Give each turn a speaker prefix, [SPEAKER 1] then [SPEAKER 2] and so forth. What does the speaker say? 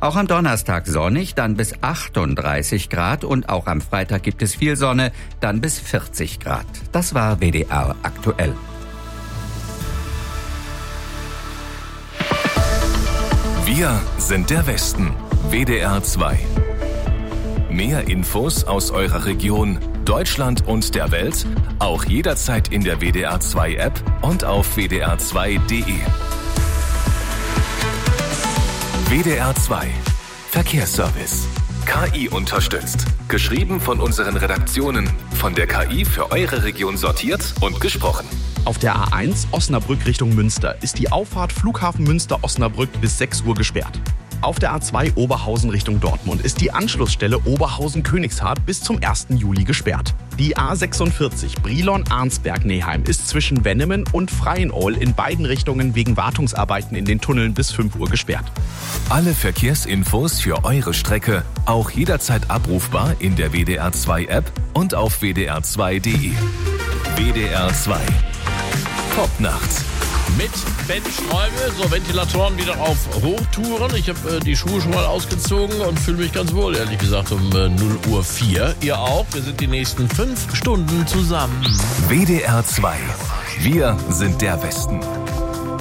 [SPEAKER 1] Auch am Donnerstag sonnig, dann bis 38 Grad und auch am Freitag gibt es viel Sonne, dann bis 40 Grad. Das war WDR aktuell.
[SPEAKER 2] Wir sind der Westen. WDR 2. Mehr Infos aus eurer Region, Deutschland und der Welt auch jederzeit in der WDR 2 App und auf wdr2.de. WDR 2 Verkehrsservice. KI unterstützt. Geschrieben von unseren Redaktionen. Von der KI für eure Region sortiert und gesprochen.
[SPEAKER 3] Auf der A1 Osnabrück Richtung Münster ist die Auffahrt Flughafen Münster-Osnabrück bis 6 Uhr gesperrt. Auf der A2 Oberhausen Richtung Dortmund ist die Anschlussstelle Oberhausen-Königshardt bis zum 1. Juli gesperrt. Die A46 Brilon-Arnsberg-Neheim ist zwischen Wennemen und Freienol in beiden Richtungen wegen Wartungsarbeiten in den Tunneln bis 5 Uhr gesperrt.
[SPEAKER 2] Alle Verkehrsinfos für eure Strecke auch jederzeit abrufbar in der WDR 2 App und auf wdr2.de. WDR 2 Popnacht.
[SPEAKER 4] Mit Ben Schräuble, so Ventilatoren wieder auf Hochtouren. Ich habe die Schuhe schon mal ausgezogen und fühle mich ganz wohl, ehrlich gesagt, um 0:04 Uhr. Ihr auch? Wir sind die nächsten 5 Stunden zusammen.
[SPEAKER 2] WDR 2. Wir sind der Westen.